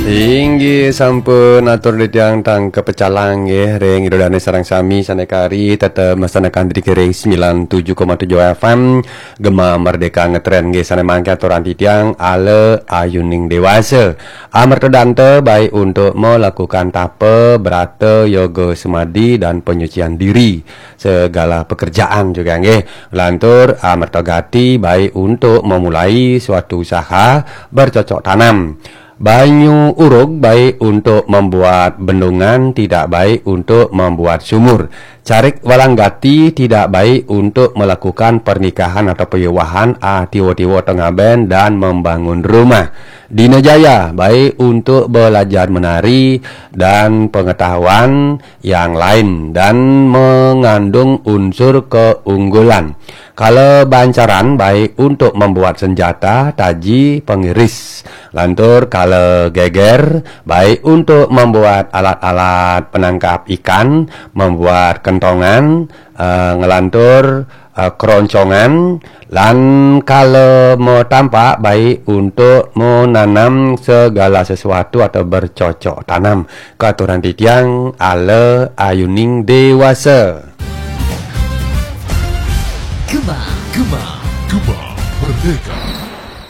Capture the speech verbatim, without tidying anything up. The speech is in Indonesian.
Tinggi sampun atur di tiang tang kepecalang ya reng idodane sarang sami sanekari tetep masanakan diri kering sembilan puluh tujuh koma tujuh F M Gema Merdeka ngetren nggih sane mangke aturan di tiang ale ayuning dewasa amarto dante baik untuk melakukan tape berate yoga semadi dan penyucian diri segala pekerjaan juga nggih lantur amarto gati baik untuk memulai suatu usaha bercocok tanam. Banyu uruk baik untuk membuat bendungan, tidak baik untuk membuat sumur. Carik walanggati tidak baik untuk melakukan pernikahan atau peyewahan ah tiwo-tiwo tengah ben dan membangun rumah. Dina Jaya baik untuk belajar menari dan pengetahuan yang lain dan mengandung unsur keunggulan. Kalau bancaran baik untuk membuat senjata, taji, pengiris. Lantur kalau geger baik untuk membuat alat-alat penangkap ikan, membuat kentongan, uh, ngelantur uh, keroncongan. Lan kalau mau tampak baik untuk menanam segala sesuatu atau bercocok tanam. Keaturan titiang ale ayuning dewasa. Gema, Gema, Gema Merdeka.